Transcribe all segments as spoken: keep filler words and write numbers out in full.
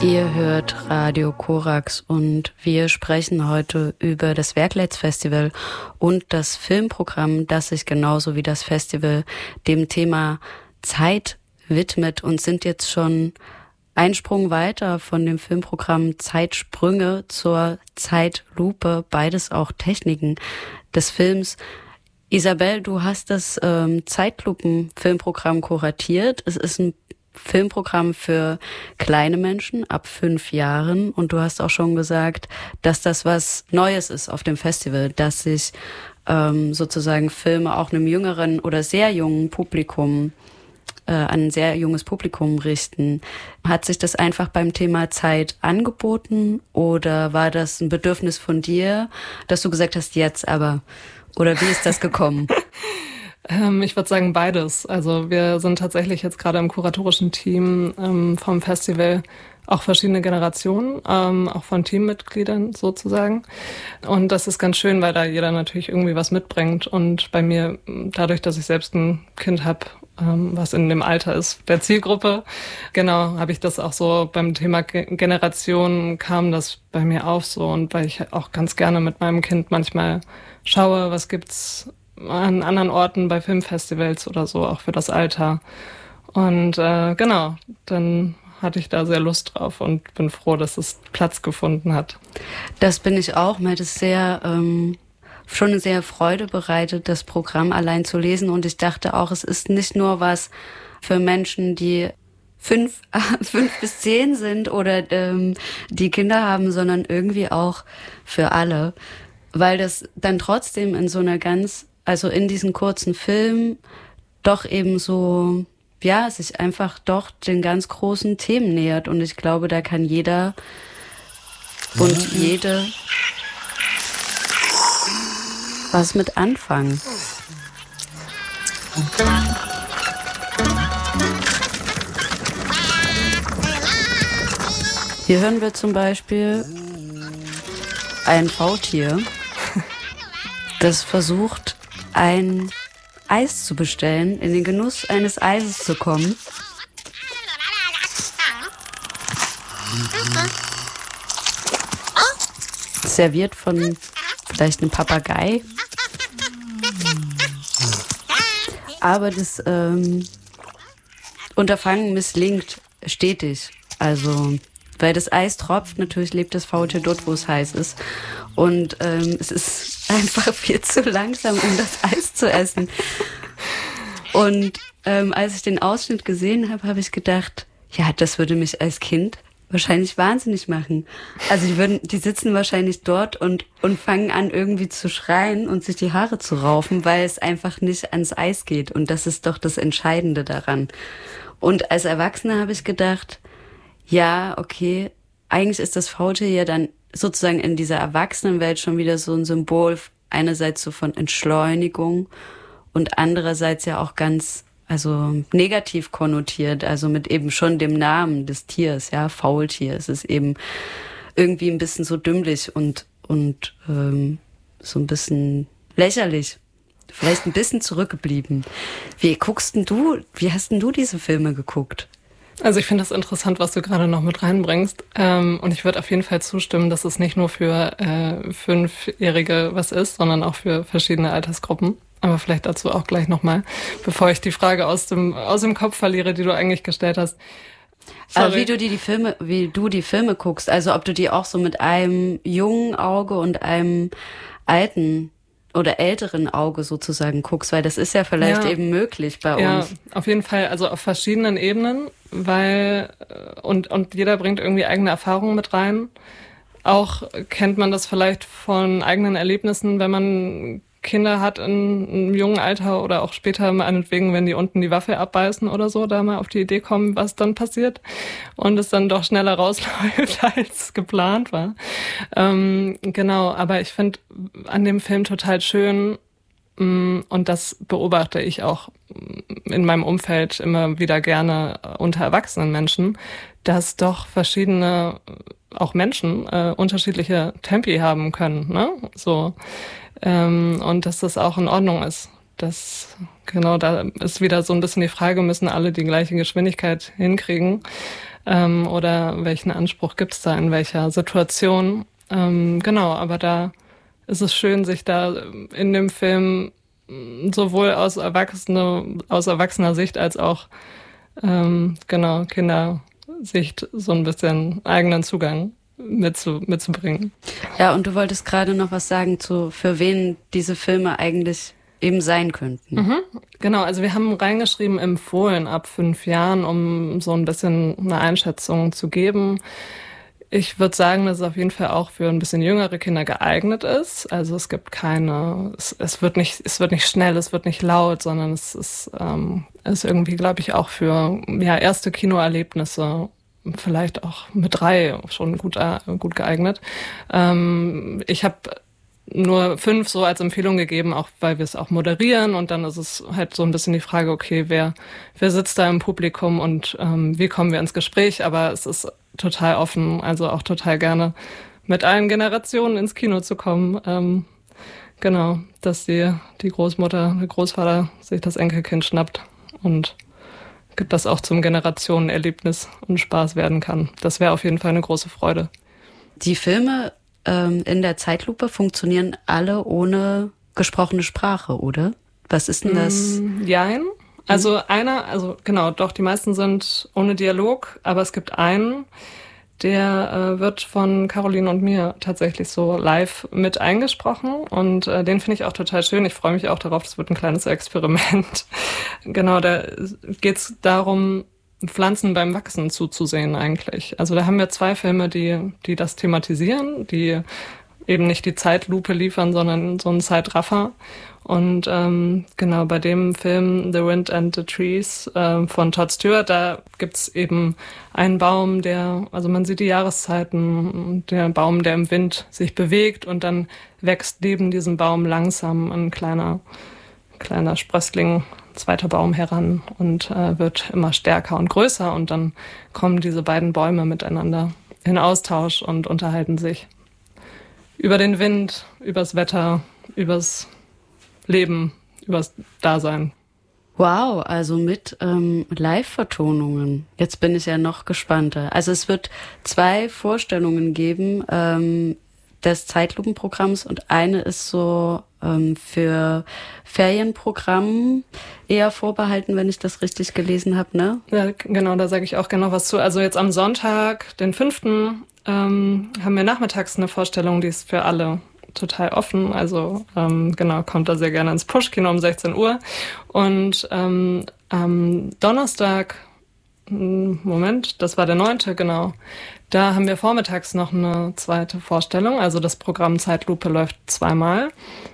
Ihr hört Radio Korax und wir sprechen heute über das Werkleitz-Festival und das Filmprogramm, das sich genauso wie das Festival dem Thema Zeit widmet, und sind jetzt schon einen Sprung weiter von dem Filmprogramm Zeitsprünge zur Zeitlupe, beides auch Techniken des Films. Isabel, du hast das ähm, Zeitlupen-Filmprogramm kuratiert. Es ist ein Filmprogramm für kleine Menschen ab fünf Jahren, und du hast auch schon gesagt, dass das was Neues ist auf dem Festival, dass sich ähm, sozusagen Filme auch einem jüngeren oder sehr jungen Publikum, äh, an ein sehr junges Publikum richten. Hat sich das einfach beim Thema Zeit angeboten oder war das ein Bedürfnis von dir, dass du gesagt hast, jetzt aber? Oder wie ist das gekommen? Ähm, ich würde sagen beides. Also wir sind tatsächlich jetzt gerade im kuratorischen Team ähm, vom Festival auch verschiedene Generationen, ähm, auch von Teammitgliedern sozusagen. Und das ist ganz schön, weil da jeder natürlich irgendwie was mitbringt. Und bei mir, dadurch, dass ich selbst ein Kind habe, ähm, was in dem Alter ist, der Zielgruppe, genau, habe ich das auch so beim Thema Ge- Generation kam das bei mir auf so. Und weil ich auch ganz gerne mit meinem Kind manchmal schaue, was gibt's an anderen Orten bei Filmfestivals oder so, auch für das Alter. Und äh, genau, dann hatte ich da sehr Lust drauf und bin froh, dass es Platz gefunden hat. Das bin ich auch. Mir hat es sehr, ähm, schon eine sehr Freude bereitet, das Programm allein zu lesen. Und ich dachte auch, es ist nicht nur was für Menschen, die fünf, fünf bis zehn sind oder ähm, die Kinder haben, sondern irgendwie auch für alle. Weil das dann trotzdem in so einer ganz, also in diesen kurzen Film doch eben so, ja, sich einfach doch den ganz großen Themen nähert. Und ich glaube, da kann jeder und jede was mit anfangen. Hier hören wir zum Beispiel ein Faultier, das versucht, ein Eis zu bestellen, in den Genuss eines Eises zu kommen. Serviert von vielleicht einem Papagei. Aber das ähm, Unterfangen misslingt stetig. Also, weil das Eis tropft, natürlich lebt das Faultier dort, wo es heiß ist. Und ähm, es ist einfach viel zu langsam, um das Eis zu essen. Und ähm, als ich den Ausschnitt gesehen habe, habe ich gedacht, ja, das würde mich als Kind wahrscheinlich wahnsinnig machen. Also die würden, die sitzen wahrscheinlich dort und und fangen an irgendwie zu schreien und sich die Haare zu raufen, weil es einfach nicht ans Eis geht. Und das ist doch das Entscheidende daran. Und als Erwachsene habe ich gedacht, ja, okay, eigentlich ist das Faultier ja dann sozusagen in dieser Erwachsenenwelt schon wieder so ein Symbol, einerseits so von Entschleunigung und andererseits ja auch ganz, also negativ konnotiert, also mit eben schon dem Namen des Tiers, ja, Faultier. Es ist eben irgendwie ein bisschen so dümmlich und, und ähm, so ein bisschen lächerlich. Vielleicht ein bisschen zurückgeblieben. Wie guckst denn du, wie hast denn du diese Filme geguckt? Also ich finde das interessant, was du gerade noch mit reinbringst. Ähm, und ich würde auf jeden Fall zustimmen, dass es nicht nur für äh, Fünfjährige was ist, sondern auch für verschiedene Altersgruppen. Aber vielleicht dazu auch gleich nochmal, bevor ich die Frage aus dem aus dem Kopf verliere, die du eigentlich gestellt hast. Aber wie du die, die Filme, wie du die Filme guckst, also ob du die auch so mit einem jungen Auge und einem alten oder älteren Auge sozusagen guckst, weil das ist ja vielleicht ja, eben möglich bei ja, uns. Ja, auf jeden Fall, also auf verschiedenen Ebenen, weil und und jeder bringt irgendwie eigene Erfahrungen mit rein. Auch kennt man das vielleicht von eigenen Erlebnissen, wenn man Kinder hat in einem jungen Alter oder auch später, meinetwegen, wenn die unten die Waffe abbeißen oder so, da mal auf die Idee kommen, was dann passiert und es dann doch schneller rausläuft, als geplant war. Ähm, genau, aber ich finde an dem Film total schön, mh, und das beobachte ich auch in meinem Umfeld immer wieder gerne unter erwachsenen Menschen, dass doch verschiedene, auch Menschen, äh, unterschiedliche Tempi haben können, ne? So. Ähm, und dass das auch in Ordnung ist. Das, genau, da ist wieder so ein bisschen die Frage, müssen alle die gleiche Geschwindigkeit hinkriegen? ähm, oder welchen Anspruch gibt es da in welcher Situation. Ähm, genau, aber da ist es schön, sich da in dem Film sowohl aus, Erwachsene, aus erwachsener Sicht als auch ähm, genau Kindersicht so ein bisschen eigenen Zugang mitzu, mitzubringen. Ja, und du wolltest gerade noch was sagen zu, für wen diese Filme eigentlich eben sein könnten. Mhm, genau, also wir haben reingeschrieben, empfohlen ab fünf Jahren, um so ein bisschen eine Einschätzung zu geben. Ich würde sagen, dass es auf jeden Fall auch für ein bisschen jüngere Kinder geeignet ist. Also es gibt keine, es, es wird nicht, es wird nicht schnell, es wird nicht laut, sondern es ist, ähm, ist irgendwie, glaube ich, auch für ja erste Kinoerlebnisse vielleicht auch mit drei schon gut äh, gut geeignet. Ähm, ich habe nur fünf so als Empfehlung gegeben, auch weil wir es auch moderieren, und dann ist es halt so ein bisschen die Frage, okay, wer wer sitzt da im Publikum und ähm, wie kommen wir ins Gespräch, aber es ist total offen, also auch total gerne mit allen Generationen ins Kino zu kommen. Ähm, genau, dass die die Großmutter, der Großvater sich das Enkelkind schnappt und das auch zum Generationenerlebnis und Spaß werden kann. Das wäre auf jeden Fall eine große Freude. Die Filme ähm, in der Zeitlupe funktionieren alle ohne gesprochene Sprache, oder? Was ist denn das? Mm, jein. Also mhm. einer, also genau, doch, die meisten sind ohne Dialog, aber es gibt einen, der äh, wird von Caroline und mir tatsächlich so live mit eingesprochen, und äh, den finde ich auch total schön. Ich freue mich auch darauf, das wird ein kleines Experiment. Genau, da geht es darum, Pflanzen beim Wachsen zuzusehen eigentlich. Also da haben wir zwei Filme, die, die das thematisieren, die eben nicht die Zeitlupe liefern, sondern so einen Zeitraffer. Und ähm, genau, bei dem Film The Wind and the Trees äh, von Todd Stewart, da gibt's eben einen Baum, der, also man sieht die Jahreszeiten, der Baum, der im Wind sich bewegt, und dann wächst neben diesem Baum langsam ein kleiner, kleiner Sprössling, zweiter Baum heran, und äh, wird immer stärker und größer, und dann kommen diese beiden Bäume miteinander in Austausch und unterhalten sich über den Wind, übers Wetter, übers Leben, übers Dasein. Wow, also mit ähm, Live-Vertonungen. Jetzt bin ich ja noch gespannter. Also es wird zwei Vorstellungen geben ähm, des Zeitlupenprogramms, und eine ist so ähm, für Ferienprogramm eher vorbehalten, wenn ich das richtig gelesen habe, ne? Ja, genau, da sage ich auch gerne noch was zu. Also jetzt am Sonntag, den fünften Ähm, haben wir nachmittags eine Vorstellung, die ist für alle total offen. Also ähm, genau, kommt da sehr gerne ins Push-Kino um sechzehn Uhr. Und ähm, am Donnerstag, Moment, das war der neunte, genau. Da haben wir vormittags noch eine zweite Vorstellung. Also das Programm Zeitlupe läuft zweimal.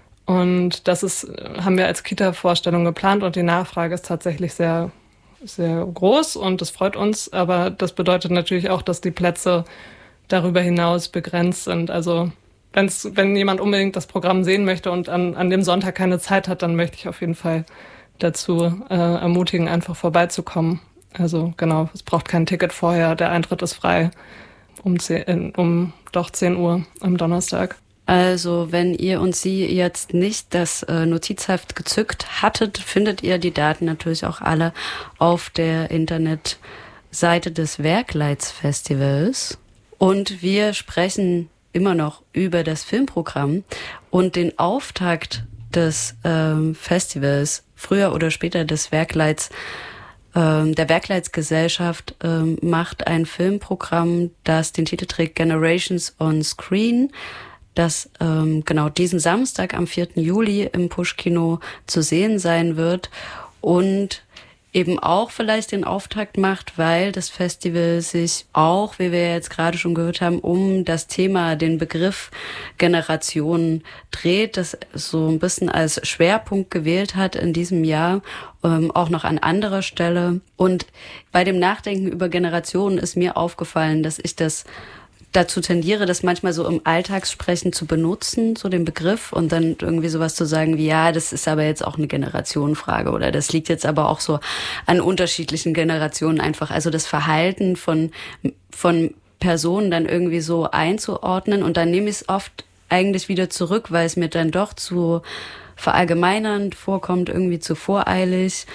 Und das ist, haben wir als Kita-Vorstellung geplant, und die Nachfrage ist tatsächlich sehr, sehr groß, und das freut uns. Aber das bedeutet natürlich auch, dass die Plätze darüber hinaus begrenzt sind. Also wenn's, wenn jemand unbedingt das Programm sehen möchte und an, an dem Sonntag keine Zeit hat, dann möchte ich auf jeden Fall dazu äh, ermutigen, einfach vorbeizukommen. Also genau, es braucht kein Ticket vorher, der Eintritt ist frei um, zehn, um doch zehn Uhr am Donnerstag. Also wenn ihr und sie jetzt nicht das äh, Notizheft gezückt hattet, findet ihr die Daten natürlich auch alle auf der Internetseite des Werkleitsfestivals. Und wir sprechen immer noch über das Filmprogramm und den Auftakt des ähm, Festivals, früher oder später des Werkleits, ähm, der Werkleitsgesellschaft ähm, macht ein Filmprogramm, das den Titel trägt Generations on Screen, das ähm, genau diesen Samstag am vierten Juli im Push-Kino zu sehen sein wird und eben auch vielleicht den Auftakt macht, weil das Festival sich auch, wie wir jetzt gerade schon gehört haben, um das Thema, den Begriff Generation dreht, das so ein bisschen als Schwerpunkt gewählt hat in diesem Jahr, ähm, auch noch an anderer Stelle. Und bei dem Nachdenken über Generationen ist mir aufgefallen, dass ich das dazu tendiere, das manchmal so im Alltagssprechen zu benutzen, so den Begriff, und dann irgendwie sowas zu sagen wie, ja, das ist aber jetzt auch eine Generationenfrage, oder das liegt jetzt aber auch so an unterschiedlichen Generationen einfach. Also das Verhalten von, von Personen dann irgendwie so einzuordnen, und dann nehme ich es oft eigentlich wieder zurück, weil es mir dann doch zu verallgemeinernd vorkommt, irgendwie zu voreilig.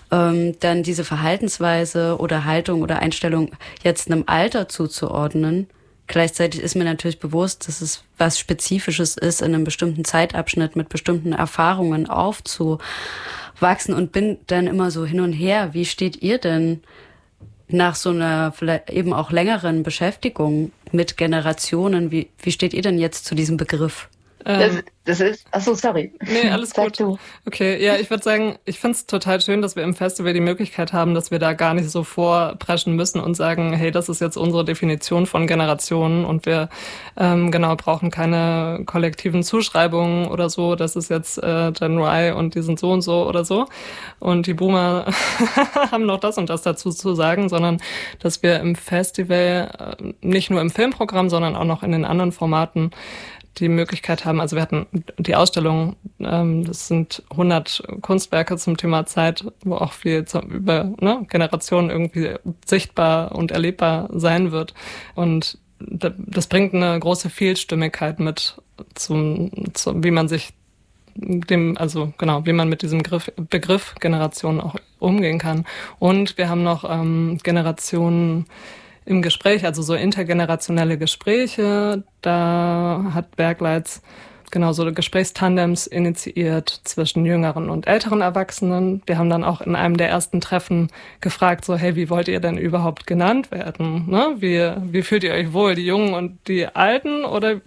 ähm, dann diese Verhaltensweise oder Haltung oder Einstellung jetzt einem Alter zuzuordnen. Gleichzeitig ist mir natürlich bewusst, dass es was Spezifisches ist, in einem bestimmten Zeitabschnitt mit bestimmten Erfahrungen aufzuwachsen und bin dann immer so hin und her. Wie steht ihr denn nach so einer vielleicht eben auch längeren Beschäftigung mit Generationen, wie, wie steht ihr denn jetzt zu diesem Begriff? Das, das ist, achso, sorry. Nee, alles Sag gut. Du. Okay, ja, ich würde sagen, ich finde es total schön, dass wir im Festival die Möglichkeit haben, dass wir da gar nicht so vorpreschen müssen und sagen, hey, das ist jetzt unsere Definition von Generationen und wir ähm, genau brauchen keine kollektiven Zuschreibungen oder so, das ist jetzt äh, Gen Y und die sind so und so oder so und die Boomer haben noch das und das dazu zu sagen, sondern dass wir im Festival äh, nicht nur im Filmprogramm, sondern auch noch in den anderen Formaten die Möglichkeit haben, also wir hatten die Ausstellung, ähm, das sind hundert Kunstwerke zum Thema Zeit, wo auch viel zu, über ne, Generationen irgendwie sichtbar und erlebbar sein wird. Und das bringt eine große Vielstimmigkeit mit, zum, zum, wie man sich dem, also genau, wie man mit diesem Begriff, Begriff Generation auch umgehen kann. Und wir haben noch ähm, Generationen im Gespräch, also so intergenerationelle Gespräche, da hat Bergleitz genau so Gesprächstandems initiiert zwischen jüngeren und älteren Erwachsenen. Wir haben dann auch in einem der ersten Treffen gefragt, so, hey, wie wollt ihr denn überhaupt genannt werden? Ne? Wie, wie fühlt ihr euch wohl, die Jungen und die Alten oder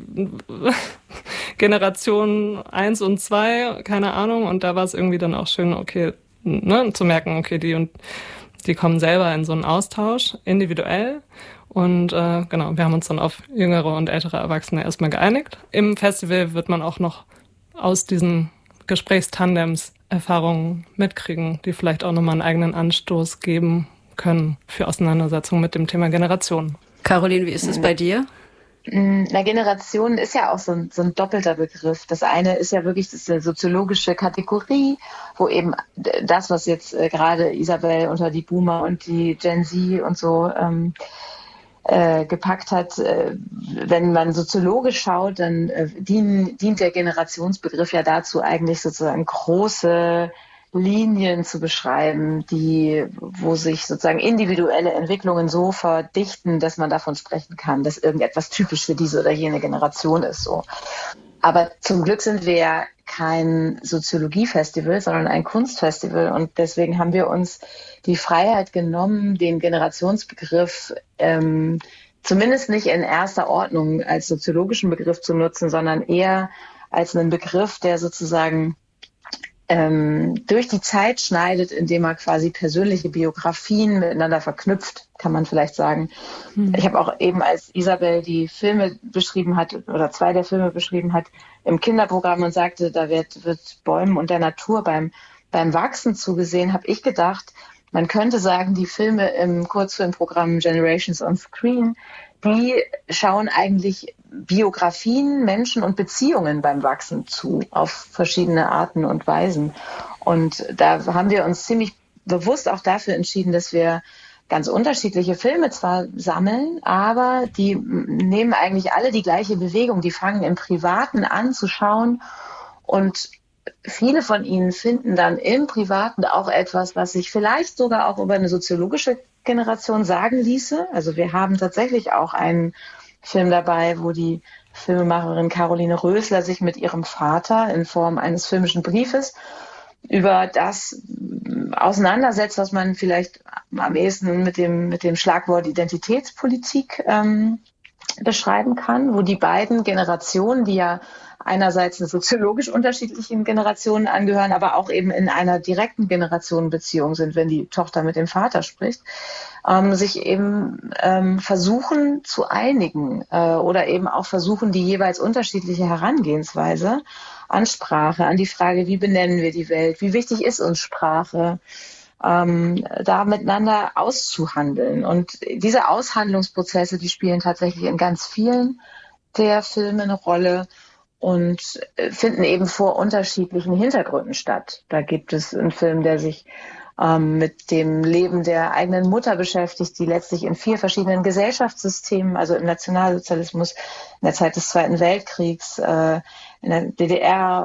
Generation eins und zwei, keine Ahnung. Und da war es irgendwie dann auch schön, okay, ne, zu merken, okay, die und die kommen selber in so einen Austausch, individuell. Und äh, genau, wir haben uns dann auf jüngere und ältere Erwachsene erstmal geeinigt. Im Festival wird man auch noch aus diesen Gesprächstandems Erfahrungen mitkriegen, die vielleicht auch nochmal einen eigenen Anstoß geben können für Auseinandersetzungen mit dem Thema Generation. Caroline, wie ist es bei dir? Na, Generation ist ja auch so ein, so ein doppelter Begriff. Das eine ist ja wirklich, das ist eine soziologische Kategorie, wo eben das, was jetzt äh, gerade Isabel unter die Boomer und die Gen Z und so ähm, äh, gepackt hat, äh, wenn man soziologisch schaut, dann äh, dien, dient der Generationsbegriff ja dazu, eigentlich sozusagen große Linien zu beschreiben, die, wo sich sozusagen individuelle Entwicklungen so verdichten, dass man davon sprechen kann, dass irgendetwas typisch für diese oder jene Generation ist, so. Aber zum Glück sind wir ja kein Soziologiefestival, sondern ein Kunstfestival und deswegen haben wir uns die Freiheit genommen, den Generationsbegriff ähm, zumindest nicht in erster Ordnung als soziologischen Begriff zu nutzen, sondern eher als einen Begriff, der sozusagen ähm, durch die Zeit schneidet, indem er quasi persönliche Biografien miteinander verknüpft, kann man vielleicht sagen. Mhm. Ich habe auch eben, als Isabel die Filme beschrieben hat, oder zwei der Filme beschrieben hat, im Kinderprogramm und sagte, da wird, wird Bäumen und der Natur beim, beim Wachsen zugesehen, habe ich gedacht, man könnte sagen, die Filme im Kurzfilmprogramm Generations on Screen, die schauen eigentlich Biografien, Menschen und Beziehungen beim Wachsen zu, auf verschiedene Arten und Weisen. Und da haben wir uns ziemlich bewusst auch dafür entschieden, dass wir ganz unterschiedliche Filme zwar sammeln, aber die nehmen eigentlich alle die gleiche Bewegung. Die fangen im Privaten an zu schauen und viele von ihnen finden dann im Privaten auch etwas, was sich vielleicht sogar auch über eine soziologische Generation sagen ließe. Also wir haben tatsächlich auch einen Film dabei, wo die Filmemacherin Caroline Rösler sich mit ihrem Vater in Form eines filmischen Briefes über das auseinandersetzt, was man vielleicht am ehesten mit dem, mit dem Schlagwort Identitätspolitik ähm, beschreiben kann, wo die beiden Generationen, die ja einerseits eine soziologisch unterschiedlichen Generationen angehören, aber auch eben in einer direkten Generationenbeziehung sind, wenn die Tochter mit dem Vater spricht, ähm, sich eben ähm, versuchen zu einigen äh, oder eben auch versuchen, die jeweils unterschiedliche Herangehensweise an Sprache, an die Frage, wie benennen wir die Welt, wie wichtig ist uns Sprache, ähm, da miteinander auszuhandeln. Und diese Aushandlungsprozesse, die spielen tatsächlich in ganz vielen der Filme eine Rolle und finden eben vor unterschiedlichen Hintergründen statt. Da gibt es einen Film, der sich ähm, mit dem Leben der eigenen Mutter beschäftigt, die letztlich in vier verschiedenen Gesellschaftssystemen, also im Nationalsozialismus, in der Zeit des Zweiten Weltkriegs, äh, in der D D R und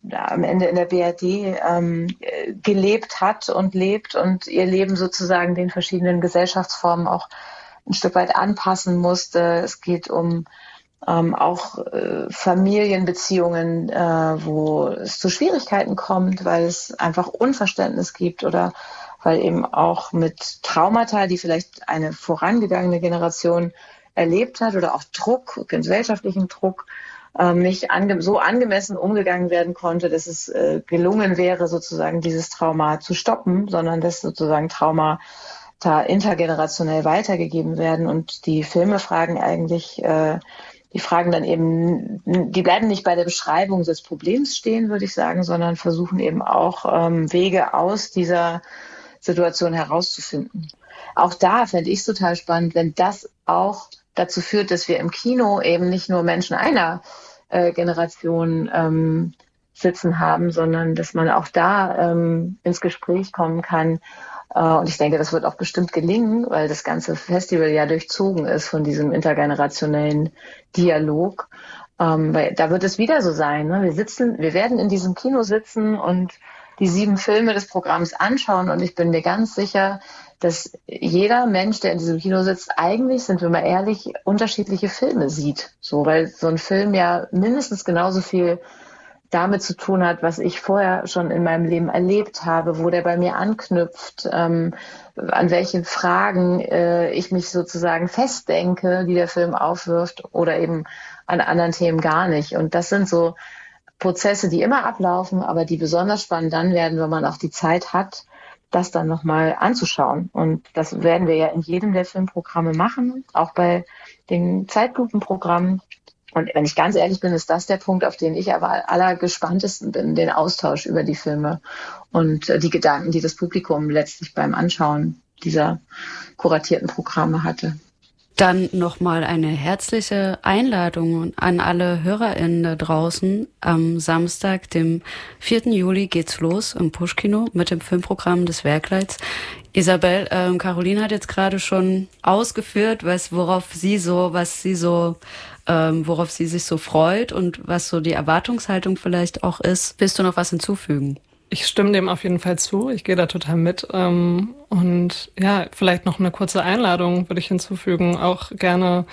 am Ende in der B R D ähm, gelebt hat und lebt und ihr Leben sozusagen den verschiedenen Gesellschaftsformen auch ein Stück weit anpassen musste. Es geht um ähm, auch äh, Familienbeziehungen, äh, wo es zu Schwierigkeiten kommt, weil es einfach Unverständnis gibt oder weil eben auch mit Traumata, die vielleicht eine vorangegangene Generation erlebt hat oder auch Druck, gesellschaftlichen Druck, ähm, nicht ange- so angemessen umgegangen werden konnte, dass es äh, gelungen wäre, sozusagen dieses Trauma zu stoppen, sondern dass sozusagen Trauma da intergenerationell weitergegeben werden. Und die Filme fragen eigentlich, äh, die fragen dann eben, die bleiben nicht bei der Beschreibung des Problems stehen, würde ich sagen, sondern versuchen eben auch ähm, Wege aus dieser Situation herauszufinden. Auch da fände ich es total spannend, wenn das auch dazu führt, dass wir im Kino eben nicht nur Menschen einer äh, Generation ähm, sitzen haben, sondern dass man auch da ähm, ins Gespräch kommen kann. Und ich denke, das wird auch bestimmt gelingen, weil das ganze Festival ja durchzogen ist von diesem intergenerationellen Dialog. Ähm, weil da wird es wieder so sein. Ne? Wir sitzen, wir werden in diesem Kino sitzen und die sieben Filme des Programms anschauen. Und ich bin mir ganz sicher, dass jeder Mensch, der in diesem Kino sitzt, eigentlich, sind wir mal ehrlich, unterschiedliche Filme sieht. So, weil so ein Film ja mindestens genauso viel damit zu tun hat, was ich vorher schon in meinem Leben erlebt habe, wo der bei mir anknüpft, ähm, an welchen Fragen äh, ich mich sozusagen festdenke, die der Film aufwirft, oder eben an anderen Themen gar nicht. Und das sind so Prozesse, die immer ablaufen, aber die besonders spannend dann werden, wenn man auch die Zeit hat, das dann nochmal anzuschauen. Und das werden wir ja in jedem der Filmprogramme machen, auch bei den Zeitlupenprogrammen. Und wenn ich ganz ehrlich bin, ist das der Punkt, auf den ich aber allergespanntesten bin, den Austausch über die Filme und die Gedanken, die das Publikum letztlich beim Anschauen dieser kuratierten Programme hatte. Dann nochmal eine herzliche Einladung an alle HörerInnen da draußen. Am Samstag, dem vierten Juli, geht's los im Push-Kino mit dem Filmprogramm des Werkleits. Isabel, ähm, Caroline hat jetzt gerade schon ausgeführt, was, worauf sie so, was sie so, ähm, worauf sie sich so freut und was so die Erwartungshaltung vielleicht auch ist. Willst du noch was hinzufügen? Ich stimme dem auf jeden Fall zu. Ich gehe da total mit. Ähm, und ja, vielleicht noch eine kurze Einladung würde ich hinzufügen, auch gerne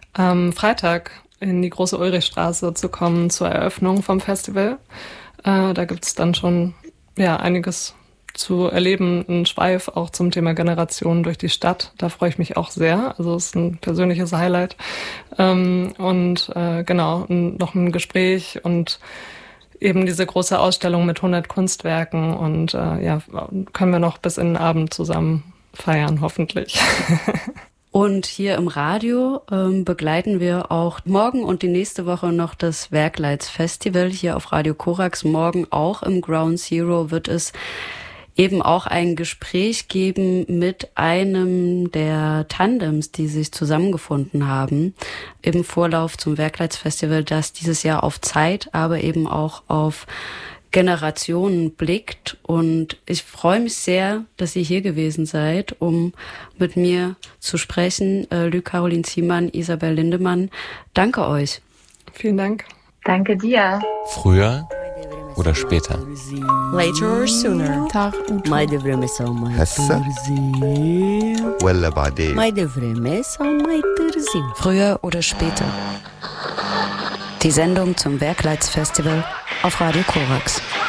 am Freitag in die große Ulrichstraße zu kommen zur Eröffnung vom Festival. Äh, da gibt es dann schon ja einiges zu erleben, ein Schweif auch zum Thema Generationen durch die Stadt. Da freue ich mich auch sehr. Also es ist ein persönliches Highlight. Ähm, und äh, genau, noch ein Gespräch und eben diese große Ausstellung mit hundert Kunstwerken und äh, ja, können wir noch bis in den Abend zusammen feiern, hoffentlich. Und hier im Radio ähm, begleiten wir auch morgen und die nächste Woche noch das Werkleits Festival hier auf Radio Korax. Morgen auch im Ground Zero wird es eben auch ein Gespräch geben mit einem der Tandems, die sich zusammengefunden haben im Vorlauf zum Werkleitsfestival, das dieses Jahr auf Zeit, aber eben auch auf Generationen blickt. Und ich freue mich sehr, dass ihr hier gewesen seid, um mit mir zu sprechen. Äh, Lü Caroline Ziemann, Isabel Lindemann. Danke euch. Vielen Dank. Danke dir. Früher oder später? Later or sooner. ما يدري مسا ما هسه ولا بعدين ما يدري مسا ما يترزي. Früher oder später. Die Sendung zum Werkleitsfestival auf Radio Korax.